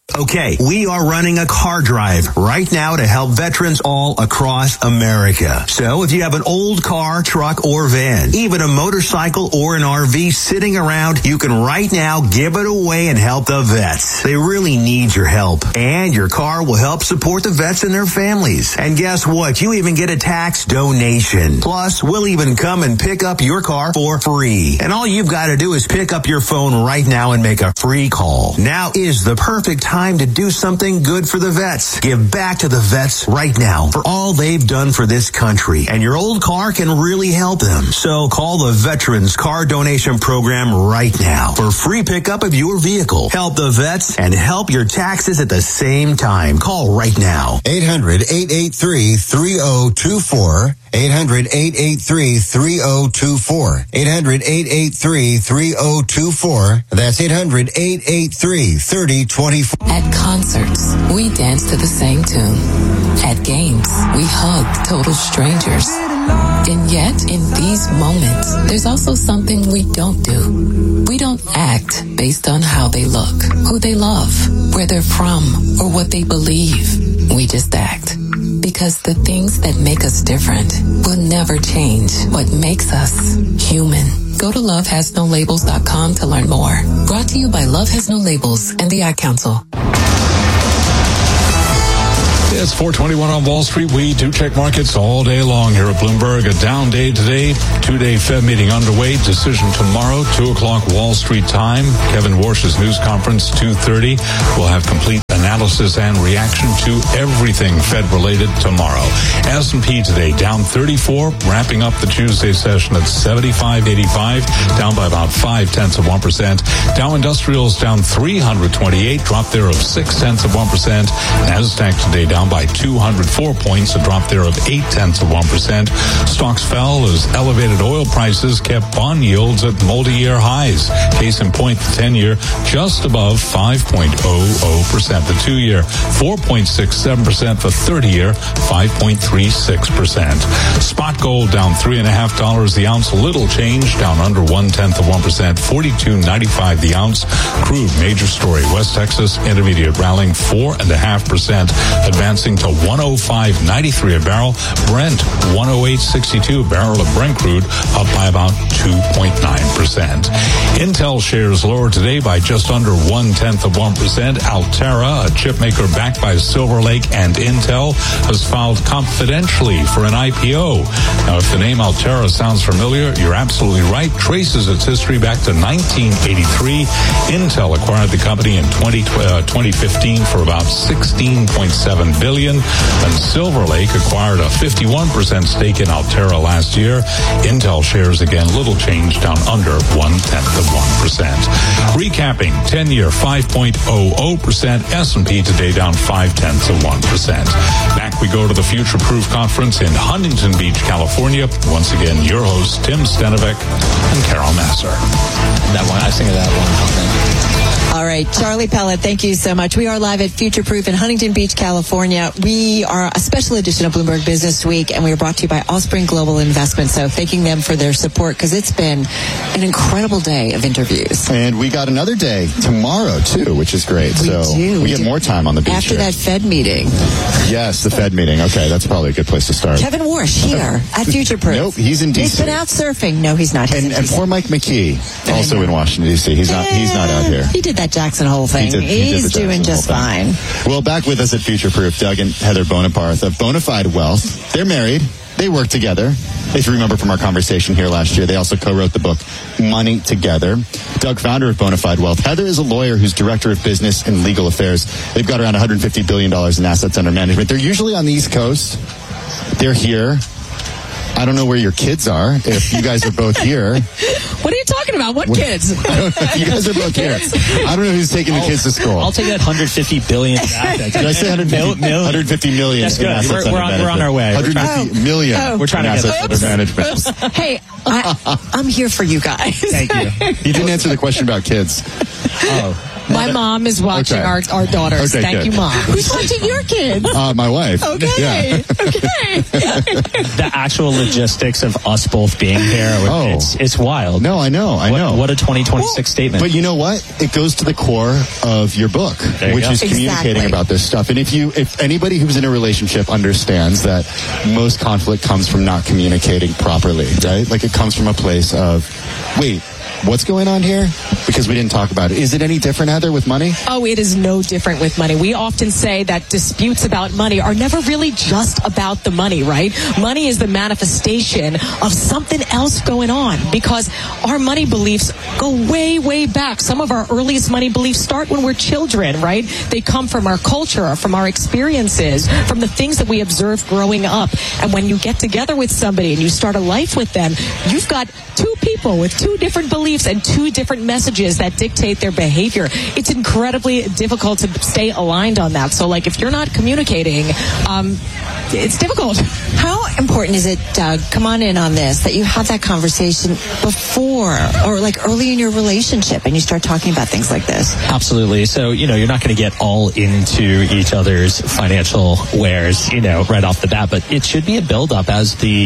Okay, we are running a car drive right now to help veterans all across America. So if you have an old car, truck, or van, even a motorcycle or an R V sitting around, you can right now give it away and help the vets. They really need your help. And your car will help support the vets and their families. And guess what? You even get a tax donation. Plus, we'll even come and pick up your car for free. And all you've got to do is pick up your phone right now and make a free call. Now is the perfect time to do something good for the vets. Give back to the vets right now for all they've done for this country. And your old car can really help them. So call the Veterans Car Donation Program right now for free pickup of your vehicle. Help the vets and help your taxes at the same time. Call right now. eight hundred, eight eight three, three oh two four. eight hundred, eight eight three, three oh two four. eight hundred, eight eight three, three oh two four. That's eight hundred, eight eight three, three oh two four. At concerts, we dance to the same tune. At games, we hug total strangers. And yet, in these moments, there's also something we don't do. We don't act based on how they look, who they love, where they're from, or what they believe. We just act. Because the things that make us different will never change what makes us human. Go to love has no labels dot com to learn more. Brought to you by Love Has No Labels and the Ad Council. It's four twenty-one on Wall Street. We do check markets all day long here at Bloomberg. A down day today. Two-day Fed meeting underway. Decision tomorrow, two o'clock Wall Street time. Kevin Warsh's news conference, two thirty. We'll have complete analysis and reaction to everything Fed-related tomorrow. S and P today down thirty-four, wrapping up the Tuesday session at seventy-five eighty-five, down by about five-tenths of one percent. Dow Industrials down three hundred twenty-eight, drop there of six-tenths of one percent. NASDAQ today down by two hundred four points, a drop there of eight-tenths of one percent. Stocks fell as elevated oil prices kept bond yields at multi-year highs. Case in point, the ten-year just above five point oh oh percent. The two-year, four point six seven percent. The thirty-year, five point three six percent. Spot gold down three and a half dollars the ounce. Little change, down under one-tenth of one percent. forty-two ninety-five the ounce. Crude, major story. West Texas Intermediate rallying four and a half percent, advancing to one oh five ninety-three a barrel. Brent one oh eight sixty-two a barrel of Brent crude, up by about two point nine percent. Intel shares lower today by just under one-tenth of one percent. Altera, a chip maker backed by Silver Lake and Intel, has filed confidentially for an I P O. Now, if the name Altera sounds familiar, you're absolutely right. Traces its history back to nineteen eighty-three. Intel acquired the company in twenty fifteen for about sixteen point seven billion dollars, and Silver Lake acquired a fifty-one percent stake in Altera last year. Intel shares, again, little change, down under one-tenth of one percent. Recapping, ten-year, five point oh oh percent. S and P today down five-tenths of one percent. Back we go to the Future Proof Conference in Huntington Beach, California. Once again, your hosts, Tim Stenovec and Carol Nasser. That one, I think of that one. All right, Charlie Pellet, thank you so much. We are live at Future Proof in Huntington Beach, California. We are a special edition of Bloomberg Business Week, and we are brought to you by Allspring Global Investment. So thanking them for their support, because it's been an incredible day of interviews. And we got another day tomorrow, too, which is great. We so do. we we get do. more time on the beach After here. that Fed meeting. Yes, the Fed meeting. Okay, that's probably a good place to start. Kevin Warsh here at Future Proof. Nope, he's in D C. He's been out surfing. No, he's not. He's And, in and D C. poor Mike McKee, also in Washington, D C. He's not, he's not out here. He did that Jackson Hole thing. He did- he did he's the doing Jackson just Hole fine. thing. Well, back with us at Future Proof, Doug and Heather Bonaparte of Bonafide Wealth. They're married. They work together. If you remember from our conversation here last year, they also co-wrote the book Money Together. Doug, founder of Bonafide Wealth. Heather is a lawyer who's director of business and legal affairs. They've got around one hundred fifty billion dollars in assets under management. They're usually on the East Coast. They're here. I don't know where your kids are, if you guys are both here. What are you talking about? What kids? I don't know. You guys are both here. I don't know who's taking the kids to school. I'll take that one hundred fifty billion assets. Did I say one hundred fifty, Mil- million. one hundred fifty million? That's good. in assets We're- we're under on- we're on management? our way. one hundred fifty million Oh. We're trying in to get assets there. under management. Hey, I, I'm here for you guys. Thank you. You didn't answer the question about kids. Oh. My mom is watching Okay. our, our daughters. Okay, Thank good. you, Mom. Who's watching your kids? Uh, my wife. Okay. Yeah. Okay. The actual logistics of us both being here, Oh. it's, it's wild. No, I know, I what, know. What a twenty twenty-six statement. But you know what? It goes to the core of your book, There you which go. is communicating Exactly. about this stuff. And if you, if anybody who's in a relationship understands that most conflict comes from not communicating properly, right? Like it comes from a place of, wait, what's going on here? Because we didn't talk about it. Is it any different, Heather, with money? Oh, it is no different with money. We often say that disputes about money are never really just about the money, right? Money is the manifestation of something else going on because our money beliefs go way, way back. Some of our earliest money beliefs start when we're children, right? They come from our culture, from our experiences, from the things that we observed growing up. And when you get together with somebody and you start a life with them, you've got two people with two different beliefs and two different messages that dictate their behavior. It's incredibly difficult to stay aligned on that. So, like, if you're not communicating, um, it's difficult. How important is it, Doug, come on in on this, that you have that conversation before or like early in your relationship and you start talking about things like this? Absolutely. So, you know, you're not going to get all into each other's financial wares, you know, right off the bat, but it should be a build-up as the,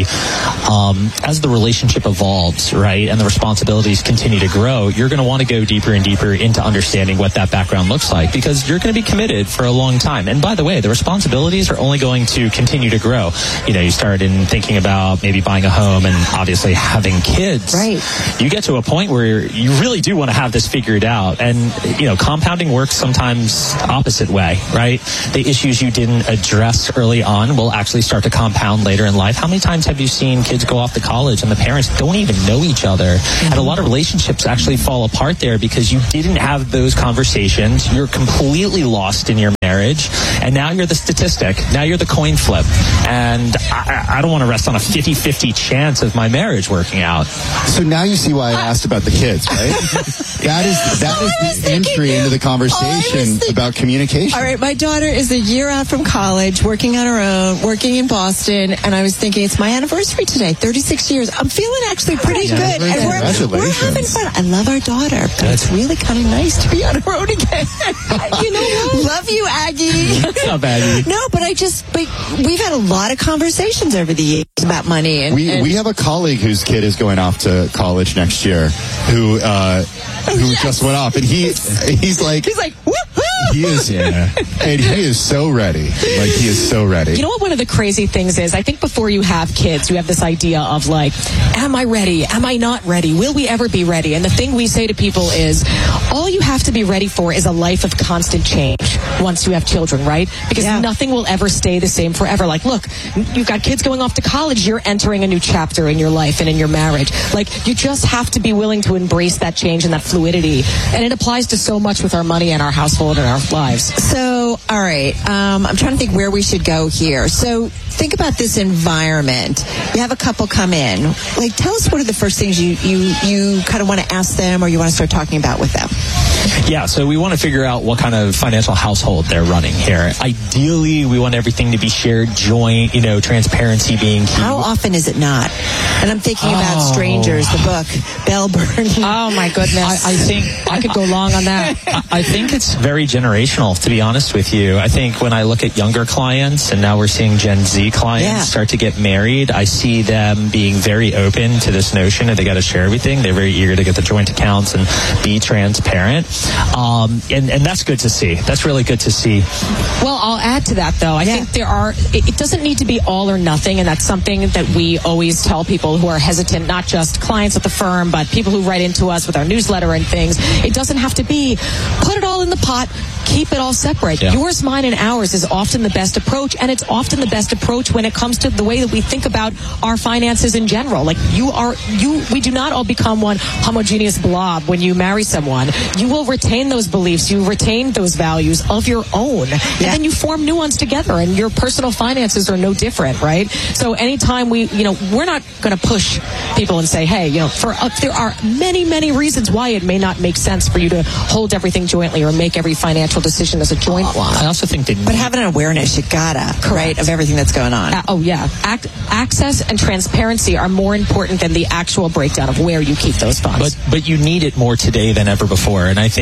um, as the relationship evolves, right, and the responsibilities continue to grow. You're going to want to go deeper and deeper into understanding what that background looks like because you're going to be committed for a long time. And by the way, the responsibilities are only going to continue to grow. You know, you start in thinking about maybe buying a home and obviously having kids. Right. You get to a point where you really do want to have this figured out. And, you know, compounding works sometimes opposite way, right? The issues you didn't address early on will actually start to compound later in life. How many times have you seen kids go off to college and the parents don't even know each other? Mm-hmm. And a lot of relationships actually fall apart there because you didn't have those conversations. You're completely lost in your marriage. And now you're the statistic. Now you're the coin flip. And I, I don't want to rest on a fifty-fifty chance of my marriage working out. So now you see why I asked about the kids, right? that is that is the thinking- entry into the conversation think- about communication. All right, my daughter is a year out from college, working on her own, working in Boston, and I was thinking it's my anniversary today, thirty-six years. I'm feeling actually pretty Yeah, good, and we're, we're having fun. I love our daughter, but it's really kind of nice to be on her own again. You know what? Love you, Aggie. Not bad. No, but I just, but we've had a lot of conversations over the years about money. And, We and we have a colleague whose kid is going off to college next year, who uh, who yes. just went off, and he he's like he's like, woohoo! he is, yeah, and he is so ready, like he is so ready. You know what one of the crazy things is? I think before you have kids, you have this idea of like, am I ready? Am I not ready? Will we ever be ready? And the thing we say to people is, all you have to be ready for is a life of constant change once you have children, right? Because Yeah. nothing will ever stay the same forever. Like, look, you've got kids going off to college, you're entering a new chapter in your life and in your marriage. Like, you just have to be willing to embrace that change and that fluidity. And it applies to so much with our money and our household and our lives. So, all right, um, I'm trying to think where we should go here. So, think about this environment. You have a couple come in. Like, tell us what are the first things you you you kind of want to ask them, or you want to start talking about with them. Yeah, so we want to figure out what kind of financial household they're running here. Ideally, we want everything to be shared, joint, you know, transparency being key. How often is it not? And I'm thinking about Oh. Strangers, the book, Bell Burn. Oh, my goodness. I, I think I could go long on that. I think it's very generational, to be honest with you. I think when I look at younger clients, and now we're seeing Gen Z clients Yeah. start to get married, I see them being very open to this notion that they got to share everything. They're very eager to get the joint accounts and be transparent. Um, and, and that's good to see. That's really good to see. Well, I'll add to that, though. I Yeah. think there are, it, it doesn't need to be all or nothing, and that's something that we always tell people who are hesitant, not just clients at the firm, but people who write into us with our newsletter and things. It doesn't have to be, put it all in the pot, keep it all separate. Yeah. Yours, mine, and ours is often the best approach, and it's often the best approach when it comes to the way that we think about our finances in general. Like, you are, you, we do not all become one homogeneous blob when you marry someone. You will retain those beliefs, you retain those values of your own, and then you form new ones together, and your personal finances are no different, right? So anytime we, you know, we're not going to push people and say, hey, you know, for uh, there are many, many reasons why it may not make sense for you to hold everything jointly or make every financial decision as a joint one. I also think that... But having an awareness, you gotta, right, of everything that's going on. Uh, oh, yeah. Act, access and transparency are more important than the actual breakdown of where you keep those funds. But but you need it more today than ever before. And I think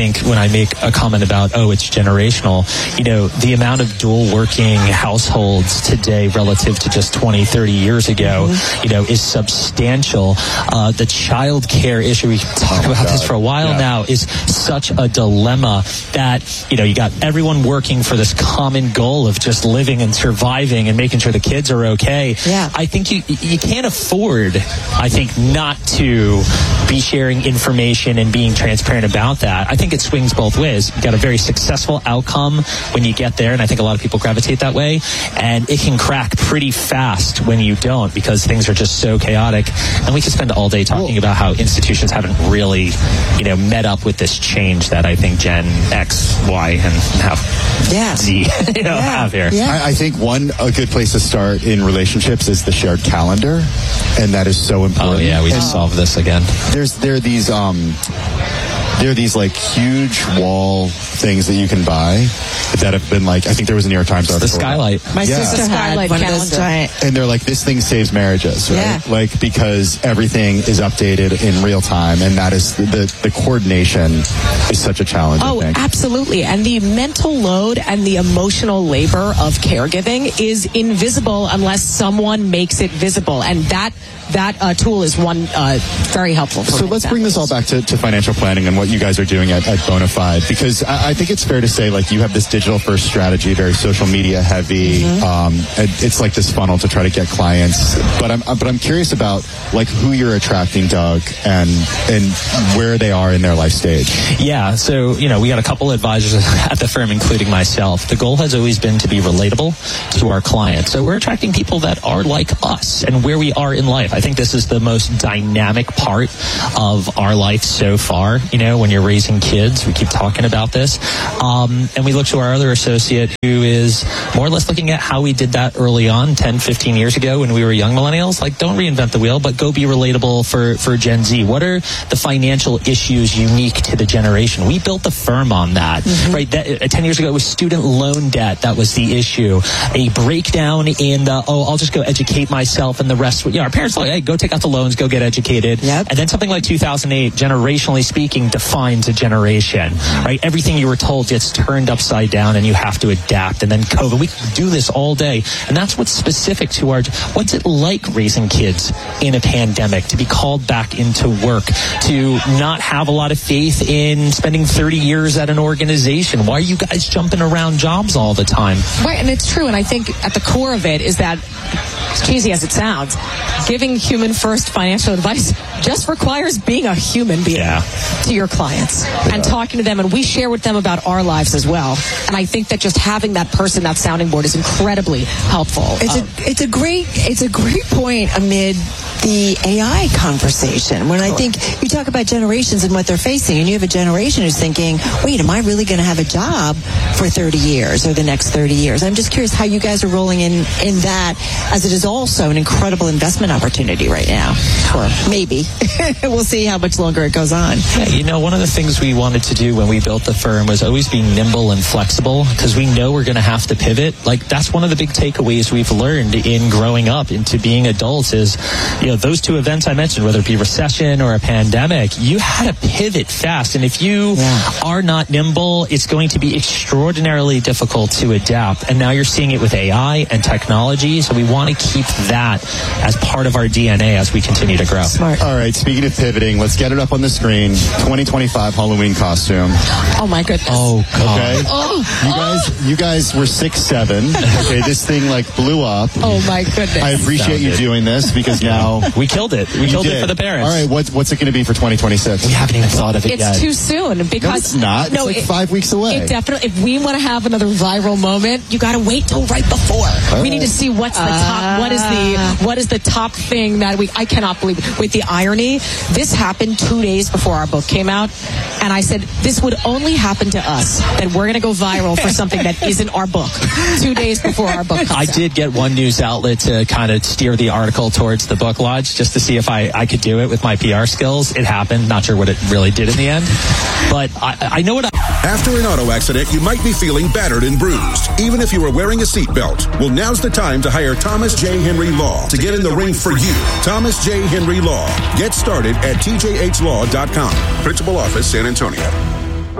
think when I make a comment about, oh, it's generational, you know, the amount of dual working households today relative to just twenty, thirty years ago, mm-hmm. you know, is substantial. Uh, the child care issue, we can talk oh about God. this for a while yeah. now, is such a dilemma that, you know, you got everyone working for this common goal of just living and surviving and making sure the kids are okay. Yeah. I think you you can't afford, I think, not to be sharing information and being transparent about that. I think it swings both ways. You got a very successful outcome when you get there, and I think a lot of people gravitate that way, and it can crack pretty fast when you don't, because things are just so chaotic. And we could spend all day talking well, about how institutions haven't really, you know, met up with this change that I think Gen X, Y, and now yeah. Z you know, yeah. have here. Yeah. I, I think one a good place to start in relationships is the shared calendar, and that is so important. Oh yeah, we and just solved this again. There's there are these um there are these like huge wall things that you can buy that have been like, I think there was a New York Times article. The skylight. My yeah. sister had Skylight one calendar. of those giant. And they're like, this thing saves marriages, right? Yeah. Like, because everything is updated in real time, and that is the the, the coordination is such a challenge. Oh, I think. absolutely. And the mental load and the emotional labor of caregiving is invisible unless someone makes it visible, and that that uh, tool is one uh, very helpful. For so let's families. bring this all back to, to financial planning and what you guys are doing at, at Bonafide, because I, I think it's fair to say, like, you have this digital first strategy, very social media heavy. Mm-hmm. Um, and it's like this funnel to try to get clients. But I'm but I'm curious about like who you're attracting, Doug, and and where they are in their life stage. Yeah, so you know we got a couple advisors at the firm, including myself. The goal has always been to be relatable to our clients. So we're attracting people that are like us and where we are in life. I think this is the most dynamic part of our life so far. You know, when you're raising kids, we keep talking about this. Um, and we look to our other associate who is more or less looking at how we did that early on, ten, fifteen years ago when we were young millennials. Like, don't reinvent the wheel, but go be relatable for, for Gen Z. What are the financial issues unique to the generation? We built the firm on that, mm-hmm. right? That, uh, ten years ago, it was student loan debt. That was the issue. A breakdown in the, oh, I'll just go educate myself and the rest. Yeah, our parents were like, hey, go take out the loans, go get educated. Yep. And then something like two thousand eight, generationally speaking, defines a generation, right? Everything you were told gets turned upside down and you have to adapt. And then COVID, we do this all day. And that's what's specific to our, what's it like raising kids in a pandemic, to be called back into work, to not have a lot of faith in spending thirty years at an organization? Why are you guys jumping around jobs all the time? Right, and it's true. And I think at the core of it is that, as cheesy as it sounds, giving human first financial advice just requires being a human being yeah. to your clients yeah. and talking to them, and we share with them about our lives as well. And I think that just having that person, that sounding board, is incredibly helpful. It's um, a it's a great it's a great point amid the A I conversation, when I think you talk about generations and what they're facing, and you have a generation who's thinking, wait, am I really going to have a job for thirty years or the next thirty years? I'm just curious how you guys are rolling in in that, as it is also an incredible investment opportunity right now. Or maybe. We'll see how much longer it goes on. Yeah, you know, one of the things we wanted to do when we built the firm was always be nimble and flexible, because we know we're going to have to pivot. Like, that's one of the big takeaways we've learned in growing up into being adults is, you know, those two events I mentioned, whether it be recession or a pandemic, you had to pivot fast. And if you yeah. are not nimble, it's going to be extraordinarily difficult to adapt. And now you're seeing it with A I and technology. So we want to keep that as part of our D N A as we continue to grow. Smart. All right, speaking of pivoting, let's get it up on the screen. twenty twenty-five Halloween costume. Oh, my goodness. Oh, God. Okay. Oh, you guys, you guys were six seven. Okay, this thing like blew up. Oh, my goodness. I appreciate you doing this, because now we killed it. We you killed did. it for the parents. All right, what's what's it going to be for twenty twenty-six? We haven't even thought of it it's yet. It's too soon, because no, it's not. It's no, like it, five weeks away. It definitely. If we want to have another viral moment, you got to wait till right before. All we right. need to see what's the Uh, top. What is the what is the top thing that we? I cannot believe it. With the irony, this happened two days before our book came out, and I said this would only happen to us, that we're going to go viral for something that isn't our book. Two days before our book comes I out. did get one news outlet to kind of steer the article towards the book launch, just to see if I, I could do it with my P R skills. It happened. Not sure what it really did in the end, but I, I know what I... After an auto accident, you might be feeling battered and bruised, even if you were wearing a seatbelt. Well, now's the time to hire Thomas J. Henry Law to get in the ring for you. Thomas J. Henry Law. Get started at T J H law dot com. Principal Office, San Antonio.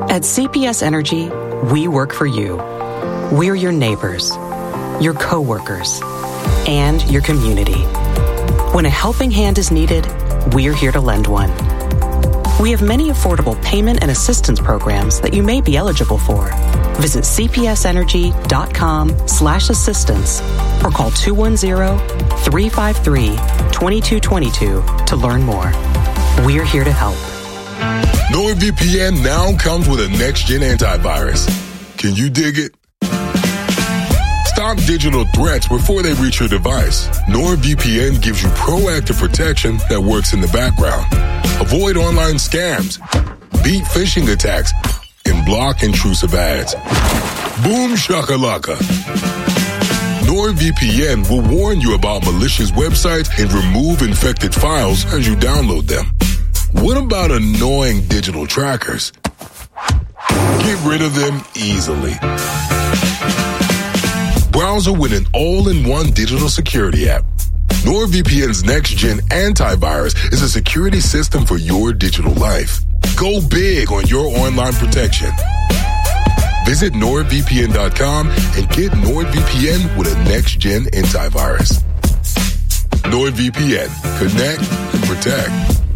At C P S Energy, we work for you. We're your neighbors, your coworkers, and your community. When a helping hand is needed, we're here to lend one. We have many affordable payment and assistance programs that you may be eligible for. Visit cpsenergy.com slash assistance or call two one zero, three five three, two two two two to learn more. We're here to help. NordVPN now comes with a next-gen antivirus. Can you dig it? Stop digital threats before they reach your device. NordVPN gives you proactive protection that works in the background. Avoid online scams, beat phishing attacks, and block intrusive ads. Boom shakalaka. NordVPN will warn you about malicious websites and remove infected files as you download them. What about annoying digital trackers? Get rid of them easily. Browser with an all-in-one digital security app. NordVPN's next-gen antivirus is a security system for your digital life. Go big on your online protection. Visit nord V P N dot com and get NordVPN with a next-gen antivirus. NordVPN. Connect and protect.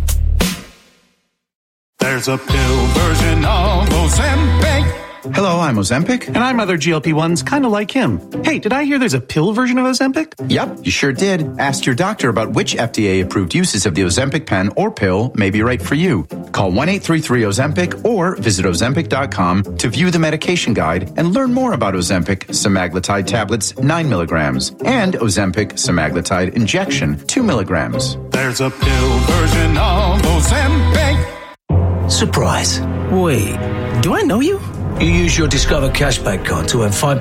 There's a pill version of Ozempic. Hello, I'm Ozempic. And I'm other G L P ones kind of like him. Hey, did I hear there's a pill version of Ozempic? Yep, you sure did. Ask your doctor about which F D A-approved uses of the Ozempic pen or pill may be right for you. Call one eight three three Ozempic or visit ozempic dot com to view the medication guide and learn more about Ozempic semaglutide tablets nine milligrams and Ozempic semaglutide injection two milligrams. There's a pill version of Ozempic. Surprise. Wait, do I know you? You use your Discover cashback card to earn five